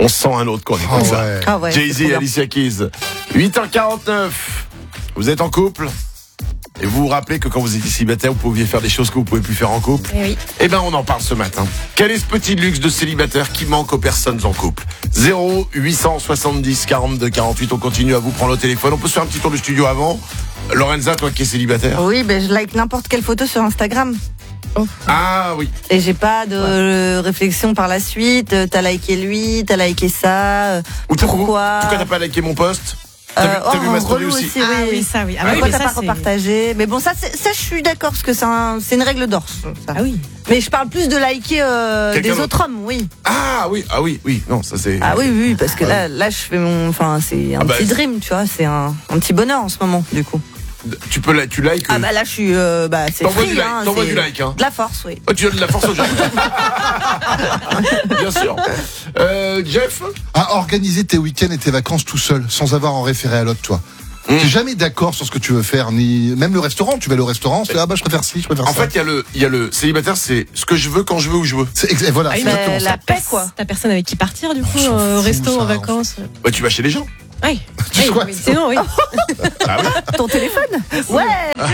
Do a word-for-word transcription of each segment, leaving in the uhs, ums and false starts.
On sent un autre qu'on est comme Oh ça. ouais. Ah ouais, c'est Jay-Z trop et bien. Alicia Keys. huit heures quarante-neuf. Vous êtes en couple et vous vous rappelez que quand vous étiez célibataire, vous pouviez faire des choses que vous pouvez plus faire en couple. Eh oui. Eh ben, on en parle ce matin. Quel est ce petit luxe de célibataire qui manque aux personnes en couple? zéro huit cent soixante-dix quarante-deux quarante-huit. On continue à vous prendre au téléphone. On peut se faire un petit tour du studio avant. Lorenza, toi qui es célibataire. Oui, ben je like n'importe quelle photo sur Instagram. Ah oui. Et j'ai pas de réflexion par la suite. Euh, T'as liké lui, t'as liké ça. euh, Ou t'as- Pourquoi Pourquoi t'as pas liké mon post? T'as Euh, vu, t'as oh, vu ma story relou aussi, aussi, Ah oui. oui, ça oui. Ah, bah oui, Pourquoi mais t'as ça, pas c'est- repartagé? Mais bon, ça, c'est- ça, je suis d'accord parce que c'est un, c'est une règle d'or. ça. Ah oui. Mais je parle plus de liker euh, Quelqu'un des d'autre. autres hommes, oui. Ah oui, ah oui, oui. Non, ça c'est. Ah oui, oui, parce que là, là, je fais mon, enfin, c'est un Ah bah, petit dream, tu vois, c'est un, un petit bonheur en ce moment, du coup. Tu peux la, tu likes. Ah bah là, je suis, euh, bah, c'est T'envoies free, du like, hein, t'envoies c'est du like, hein. de la force, oui. Oh, tu donnes de la force aux gens. Bien sûr. Euh, Jeff. À organiser tes week-ends et tes vacances tout seul, sans avoir à en référer à l'autre, toi. Mmh. T'es jamais d'accord sur ce que tu veux faire, ni même le restaurant. Tu vas aller au restaurant, tu fais, ah bah je préfère ci, je préfère En ça. fait, il y a le, il y a le célibataire, c'est ce que je veux quand je veux où je veux. C'est ex- voilà, Ah c'est oui, mais exactement la ça. paix, quoi. T'as personne avec qui partir du coup, On s'en euh, au fout, resto, ça, en on- vacances. Bah, tu vas chez les gens. Oui. Tu Oui, vois, oui, sinon oui. Ah oui. Ton téléphone? Ouais.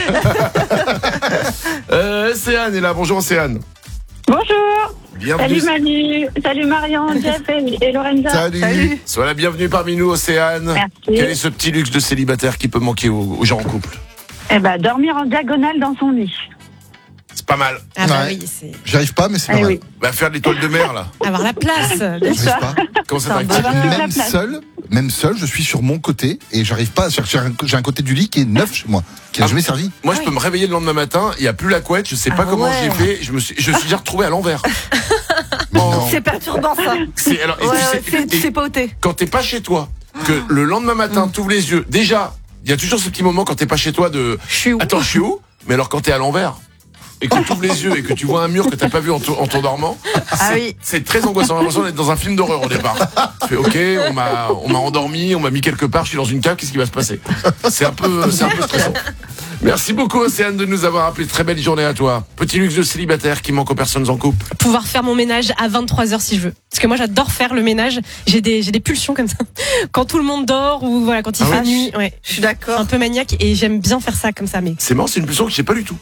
Euh, Océane est là. Bonjour Océane. Bonjour, Bienvenue. salut Manu, salut Marion, Jeff et, et Lorenza. Salut. Salut. Sois la bienvenue parmi nous, Océane. Merci. Quel est ce petit luxe de célibataire qui peut manquer aux, aux gens en couple? Eh ben, dormir en diagonale dans son lit. C'est pas mal. Ah bah Ouais. oui, c'est J'y arrive pas, mais c'est pas Eh mal. oui. Bah, faire de l'étoile de mer, là. avoir la place. J'y arrive pas. Comment ça C'est un t'arrive? bon- Avoir toute la Même place. seul, même seul, je suis sur mon côté et j'arrive pas. J'ai un, j'ai un côté du lit qui est neuf chez moi, qui n'a Ah. jamais servi. Moi, je peux me réveiller le lendemain matin, il n'y a plus la couette, je sais pas Ah comment ouais. j'ai fait, je me suis, je suis déjà retrouvé à l'envers. Mais Oh. non. C'est perturbant, ça. C'est, alors, et Ouais, tu sais- ouais, c'est- et c'est pas ôté. quand t'es pas chez toi, que le lendemain matin, Mm. t'ouvres les yeux, déjà, il y a toujours ce petit moment quand t'es pas chez toi de, Je suis où? attends, je suis où? Mais alors quand t'es à l'envers, et que tu ouvres les yeux et que tu vois un mur que t'as pas vu en, t- en t'endormant, Ah c'est, oui. c'est très angoissant. J'ai l'impression d'être dans un film d'horreur au départ. Tu fais, ok, on m'a, on m'a endormi, on m'a mis quelque part, je suis dans une cave, qu'est-ce qui va se passer? C'est un peu, c'est un peu stressant. Merci beaucoup Océane de nous avoir appelé. Très belle journée à toi. Petit luxe de célibataire qui manque aux personnes en couple. Pouvoir faire mon ménage à vingt-trois heures si je veux. Parce que moi j'adore faire le ménage. J'ai des, j'ai des pulsions comme ça. Quand tout le monde dort ou voilà, quand il Ah fait ouais nuit. Ouais. Je suis d'accord. Un peu maniaque et j'aime bien faire ça comme ça. Mais C'est marrant, c'est une pulsion que j'ai pas du tout.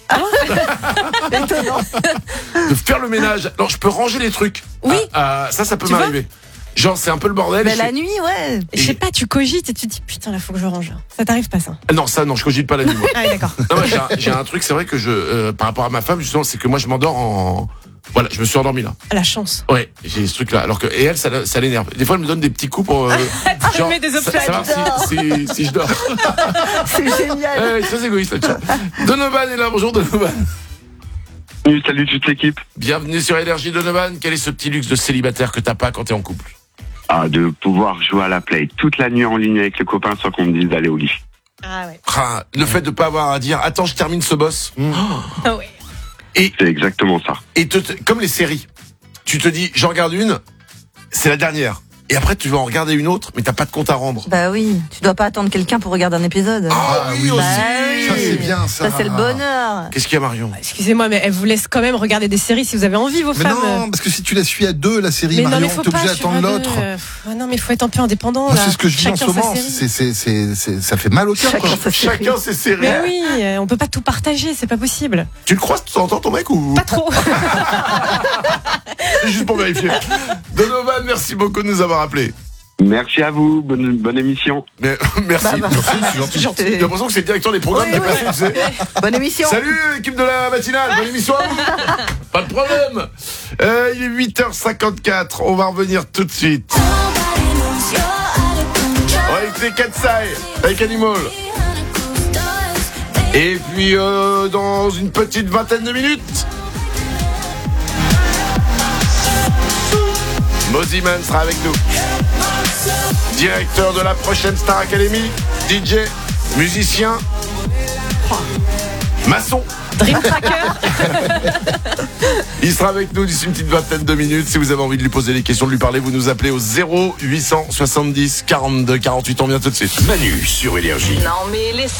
Étonnant. De faire le ménage. Alors je peux ranger les trucs. Oui. Ah, ah, ça, ça peut Tu vois m'arriver. Genre c'est un peu le bordel. Mais et je la fais- nuit, ouais. je sais pas, tu cogites et tu te dis putain là faut que je range. Ça t'arrive pas ça? Ah, non, ça non, je cogite pas la nuit. Moi. Ah oui, d'accord. Non, moi, j'ai, un, j'ai un truc, c'est vrai que je, euh, par rapport à ma femme justement, c'est que moi je m'endors en, voilà, je me suis endormi là. La chance. Ouais, j'ai ce truc là. Alors que et elle, ça, la- ça l'énerve. Des fois, elle me donne des petits coups pour. Euh, Tu mets des ça, obstacles. savoir si, si, si je dors. C'est génial. Ouais, très égoïste là-dessus. Donovan est là. Bonjour Donovan. Salut, salut toute l'équipe. Bienvenue sur Énergie Donovan. Quel est ce petit luxe de célibataire que t'as pas quand t'es en couple? Ah, de pouvoir jouer à la play toute la nuit en ligne avec les copains sans qu'on me dise d'aller au lit. Ah ouais. Ah, le fait de pas avoir à dire attends, je termine ce boss. Ah ouais. C'est exactement ça. Et te, te- comme les séries, tu te dis j'en regarde une, c'est la dernière. Et après tu vas en regarder une autre, mais t'as pas de compte à rendre. Bah oui, tu dois pas attendre quelqu'un pour regarder un épisode. Ah oui, Bah aussi. oui. Ça, c'est bien, ça. Ça, c'est le bonheur. Qu'est-ce qu'il y a Marion? Excusez-moi, mais elle vous laisse quand même regarder des séries si vous avez envie, vos Mais femmes. non, parce que si tu la suis à deux, la série Mais non, Marion, mais faut t'es pas obligé suivre d'attendre à l'autre. deux, euh, pff, ouais, non, mais faut être un peu indépendant. Moi, là. c'est ce que je dis en ce Chacun sa moment. série. C'est, c'est, c'est, c'est- ça fait mal au cœur, quoi. Chacun sa série. Chacun ses séries. Mais oui, euh, on peut pas tout partager, c'est pas possible. Tu le croises de temps en temps ton mec ou Pas trop. C'est juste pour vérifier. Donovan, merci beaucoup de nous avoir appelés. Merci à vous, bonne, bonne émission. Mais, merci. Bah, bah. Merci, c'est gentil. J'ai l'impression que c'est le directeur des programmes qui est passé, tu sais. Bonne émission. Salut l'équipe de la matinale, bonne émission à vous. Pas de problème. Euh, il est huit heures cinquante-quatre, on va revenir tout de suite. On va écouter Katsai avec Animal. Et puis euh, dans une petite vingtaine de minutes, Moziman sera avec nous. Directeur de la prochaine Star Academy, D J, musicien, maçon. Dream Tracker. Il sera avec nous d'ici une petite vingtaine de minutes. Si vous avez envie de lui poser des questions, de lui parler, vous nous appelez au zéro huit cent soixante-dix quarante-deux quarante-huit. On vient tout de suite. Manu sur Énergie. Non mais les